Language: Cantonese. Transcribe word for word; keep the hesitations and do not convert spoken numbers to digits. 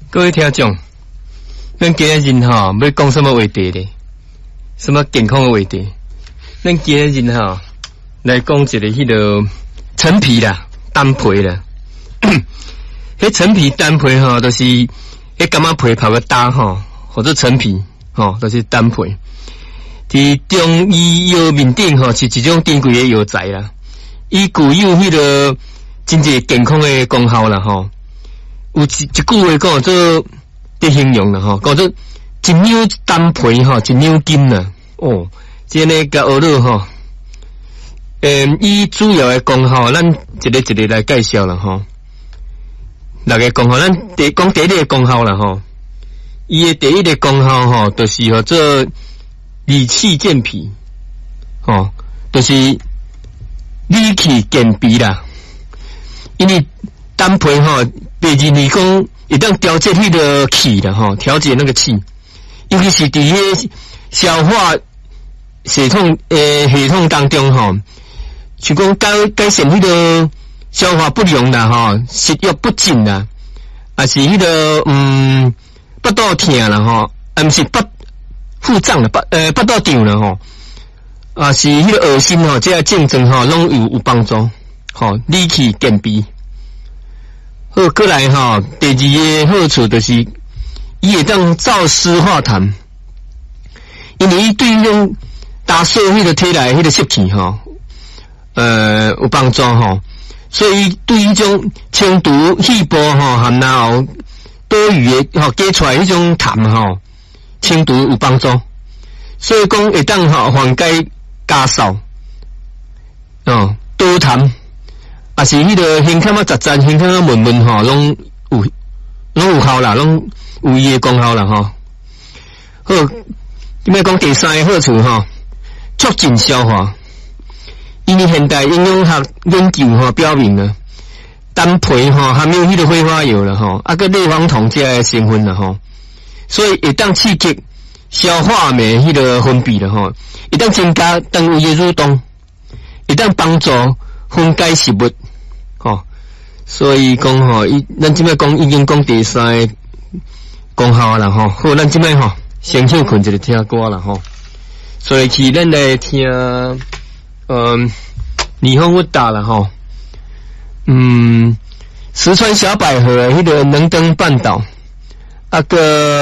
各位听众，咱今日人哈要讲什么话题咧？什么健康的话题？咱今日人哈来讲一个迄个陈皮啦、丹皮啦。迄陈皮、丹皮哈，都、就是迄柑仔皮泡个搭哈，或者陈皮哈，都、就是丹皮。伫中医药面顶吼，是一种珍贵的药材啦。伊具有迄个真侪健康的功效啦吼。有一一句话讲做的形容啦吼，讲做一两丹皮吼，一两金啦。哦，即个甲学了吼。诶，伊主要的功效，咱一个一个来介绍啦吼。六个功效，咱第讲第一个功效啦吼。伊的第一个功效吼，就是吼做理气健脾，吼，就是理气健脾啦。因为丹皮吼，别人你讲一旦调节迄个气啦吼，调节那个气，尤其是伫迄消化系统诶系统当中吼，就讲改改善迄个消化不良啦吼，食欲不振啦，还是迄个嗯腹肚痛啦吼，啊毋是腹腹胀啦，腹呃腹肚胀啦吼，啊是迄个恶心吼，这个症状吼拢有有帮助，吼理气健脾。好，过来吼，第二个好处就是伊会当燥湿化痰，因为伊对迄种打扫迄个体内迄个湿气吼，呃有帮助吼，所以对迄种清除气波吼含然后多余的吼加出来迄种痰吼，清除有帮助，所以讲会当吼缓解家扫，哦多痰。啊是迄个胸腔啊杂杂，胸腔啊闷闷吼，拢有拢有效啦，拢有伊的功效啦吼。好，今摆讲第三个好处吼，促进消化。因为现代营养学研究吼表明了，丹皮吼含有迄个挥发油啦吼，啊个类黄酮这个成分啦吼，所以会当刺激消化酶迄个分泌啦吼，会当增加肠胃的蠕动，会当帮助分解食物。吼、哦，所以讲吼，伊咱即摆讲已经讲第三个功效啦吼。好，咱即摆吼先休困一个听歌啦吼。所以去咱来听，嗯，霓虹舞打啦吼。嗯，石川小百合迄个能登半岛，啊个。